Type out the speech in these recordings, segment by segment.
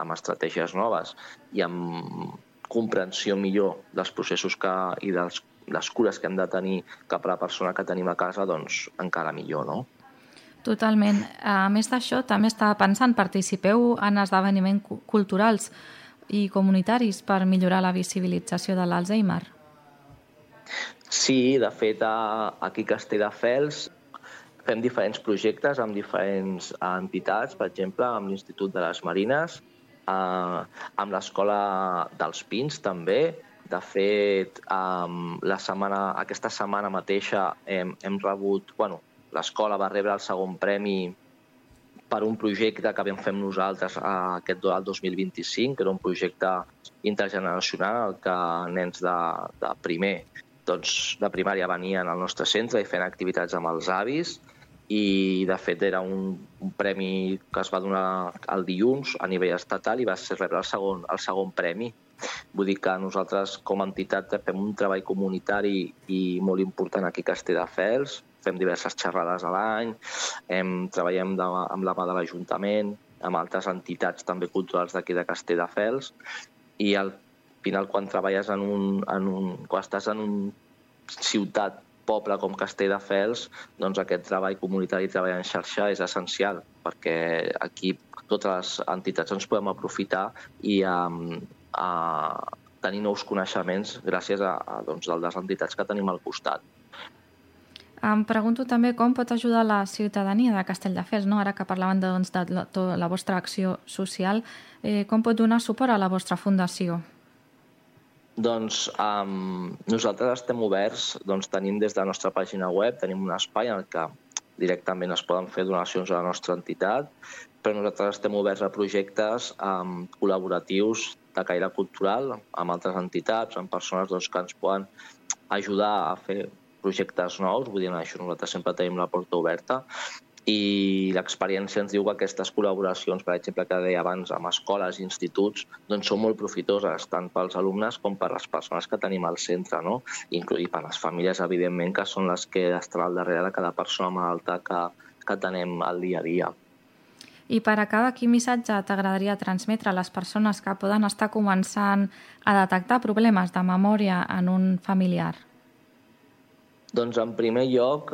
amb estratègies noves i amb comprensió millor dels processos i de les cures que hem de tenir cap a la persona que tenim a casa, doncs encara millor, no? Totalment. A més d'això, també estava pensant, participeu en esdeveniments culturals i comunitaris per millorar la visibilització de l'Alzheimer? Sí, de fet, aquí a Castelldefels fem diferents projectes amb diferents entitats, per exemple, amb l'Institut de les Marines, amb l'Escola dels Pins també. De fet, aquesta setmana mateixa hem rebut... L'escola va rebre el segon premi per un projecte que vam fer nosaltres el 2025, que era un projecte intergeneracional que nens de primer, doncs de primària venien al nostre centre i feien activitats amb els avis i de fet era un premi que es va donar el dilluns a nivell estatal i va rebre el segon premi. Vull dir que nosaltres com a entitat fem un treball comunitari i molt important aquí a Castelldefels, fem diverses xerrades a l'any, treballem amb la mà de l'Ajuntament, amb altres entitats també culturals d'aquí de Castelldefels i al final quan treballes quan estàs en una ciutat, poble com Castelldefels, doncs aquest treball comunitari i treball en xarxa és essencial perquè aquí totes les entitats ens podem aprofitar i tenir nous coneixements gràcies a les entitats que tenim al costat. Em pregunto també com pot ajudar la ciutadania de Castelldefels, no? Ara que parlaven de la vostra acció social, com pot donar suport a la vostra fundació? Doncs nosaltres estem oberts, tenim des de la nostra pàgina web, tenim un espai en què directament es poden fer donacions a la nostra entitat, però nosaltres estem oberts a projectes col·laboratius de caire cultural amb altres entitats, amb persones que ens poden ajudar a fer projectes nous, vull dir, això nosaltres sempre tenim la porta oberta i l'experiència ens diu que aquestes col·laboracions, per exemple, que deia abans, amb escoles i instituts, doncs són molt profitoses, tant pels alumnes com per les persones que tenim al centre, no? I per les famílies, evidentment, que són les que estan al darrere de cada persona malalta que tenem al dia a dia. I per acabar, quin missatge t'agradaria transmetre a les persones que poden estar començant a detectar problemes de memòria en un familiar? Doncs, en primer lloc,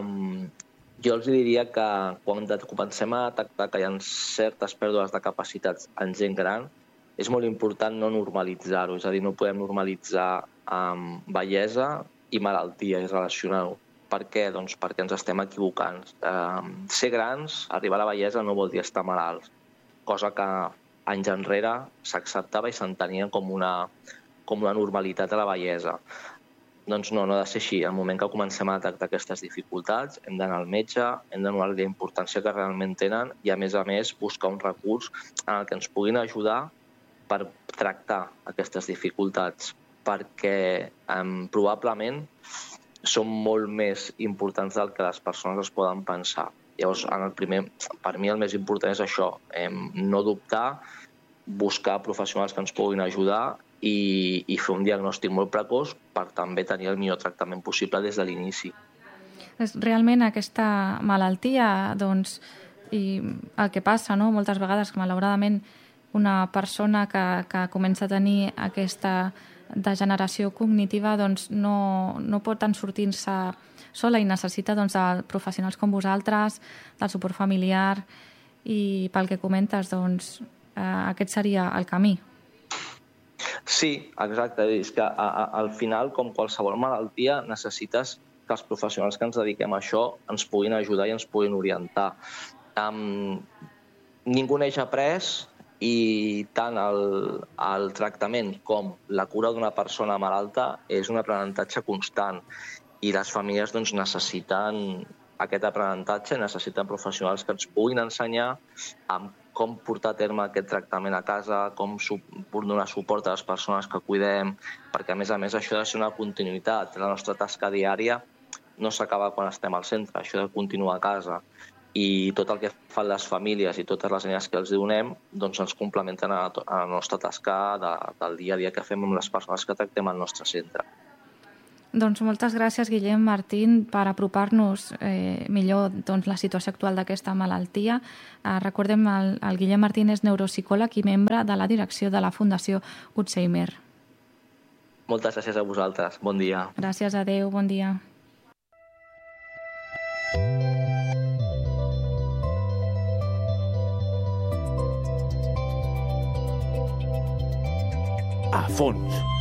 jo els diria que quan comencem a detectar que hi ha certes pèrdues de capacitats en gent gran, és molt important no normalitzar-ho, és a dir, no podem normalitzar vellesa i malaltia i relacionar-ho. Per què? Doncs perquè ens estem equivocant. Ser grans, arribar a la vellesa no vol dir estar malalts, cosa que anys enrere s'acceptava i s'entenia com una normalitat a la vellesa. Doncs no ha de ser així. Al moment que comencem a detectar aquestes dificultats, hem d'anar al metge, hem de donar-li la importància que realment tenen i, a més, buscar un recurs en el que ens puguin ajudar per tractar aquestes dificultats, perquè probablement són molt més importants del que les persones es poden pensar. Llavors, per mi el més important és això, no dubtar, buscar professionals que ens puguin ajudar i fer un diagnòstic molt precoç per també tenir el millor tractament possible des de l'inici. Realment aquesta malaltia, i el que passa, no? Moltes vegades que malauradament una persona que comença a tenir aquesta degeneració cognitiva no pot sortir-se sola i necessita de professionals com vosaltres, del suport familiar i pel que comentes, aquest seria el camí. Sí, exacte. És que al final, com qualsevol malaltia, necessites que els professionals que ens dediquem a això ens puguin ajudar i ens puguin orientar. Ningú neix après i tant el tractament com la cura d'una persona malalta és un aprenentatge constant i les famílies necessiten aquest aprenentatge, necessiten professionals que ens puguin ensenyar com portar a terme aquest tractament a casa, com donar suport a les persones que cuidem, perquè a més això ha de ser una continuïtat. La nostra tasca diària no s'acaba quan estem al centre, això ha de continuar a casa. I tot el que fan les famílies i totes les eines que els donem ens complementen a la nostra tasca del dia a dia que fem amb les persones que tractem al nostre centre. Doncs moltes gràcies, Guillem Martín, per apropar-nos millor la situació actual d'aquesta malaltia. Recordem, el Guillem Martín és neuropsicòleg i membre de la direcció de la Fundació Alzheimer. Moltes gràcies a vosaltres. Bon dia. Gràcies, adeu, bon dia. A fons.